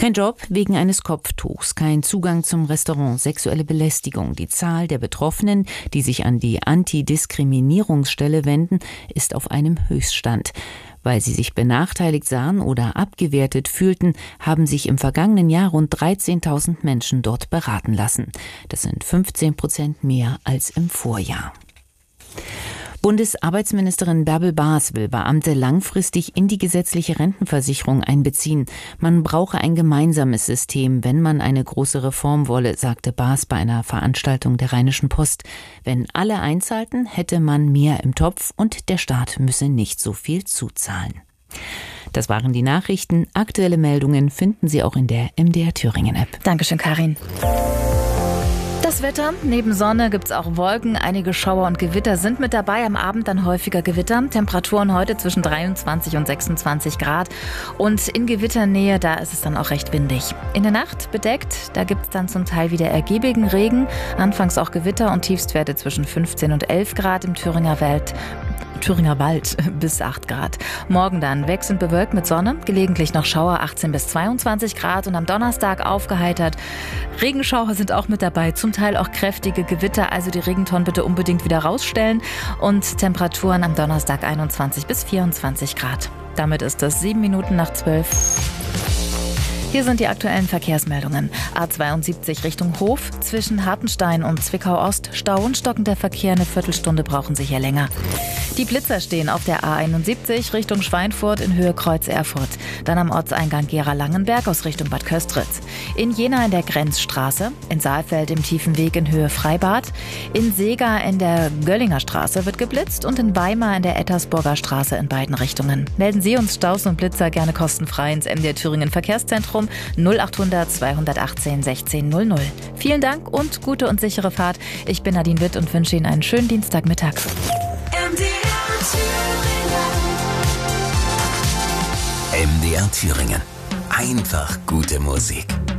Kein Job wegen eines Kopftuchs, kein Zugang zum Restaurant, sexuelle Belästigung. Die Zahl der Betroffenen, die sich an die Antidiskriminierungsstelle wenden, ist auf einem Höchststand. Weil sie sich benachteiligt sahen oder abgewertet fühlten, haben sich im vergangenen Jahr rund 13.000 Menschen dort beraten lassen. Das sind 15% mehr als im Vorjahr. Bundesarbeitsministerin Bärbel Baas will Beamte langfristig in die gesetzliche Rentenversicherung einbeziehen. Man brauche ein gemeinsames System, wenn man eine große Reform wolle, sagte Baas bei einer Veranstaltung der Rheinischen Post. Wenn alle einzahlten, hätte man mehr im Topf und der Staat müsse nicht so viel zuzahlen. Das waren die Nachrichten. Aktuelle Meldungen finden Sie auch in der MDR Thüringen App. Dankeschön, Karin. Das Wetter, neben Sonne gibt's auch Wolken, einige Schauer und Gewitter sind mit dabei, am Abend dann häufiger Gewitter. Temperaturen heute zwischen 23 und 26 Grad und in Gewitternähe, da ist es dann auch recht windig. In der Nacht bedeckt, da gibt's dann zum Teil wieder ergiebigen Regen, anfangs auch Gewitter und Tiefstwerte zwischen 15 und 11 Grad im Thüringer Wald bis 8 Grad. Morgen dann wechselnd bewölkt mit Sonne, gelegentlich noch Schauer 18 bis 22 Grad und am Donnerstag aufgeheitert. Regenschauer sind auch mit dabei, zum Teil auch kräftige Gewitter, also die Regentonnen bitte unbedingt wieder rausstellen und Temperaturen am Donnerstag 21 bis 24 Grad. Damit ist es 7 Minuten nach 12. Hier sind die aktuellen Verkehrsmeldungen. A72 Richtung Hof, zwischen Hartenstein und Zwickau-Ost. Stau und stockender Verkehr, eine Viertelstunde brauchen Sie hier länger. Die Blitzer stehen auf der A71 Richtung Schweinfurt in Höhe Kreuz Erfurt. Dann am Ortseingang Gera-Langenberg aus Richtung Bad Köstritz. In Jena in der Grenzstraße, in Saalfeld im Tiefenweg in Höhe Freibad. In Seegar in der Göllinger Straße wird geblitzt und in Weimar in der Ettersburger Straße in beiden Richtungen. Melden Sie uns Staus und Blitzer gerne kostenfrei ins MDR Thüringen Verkehrszentrum 0800 218 1600. Vielen Dank und gute und sichere Fahrt. Ich bin Nadine Witt und wünsche Ihnen einen schönen Dienstagmittag. MDR Thüringen. Einfach gute Musik.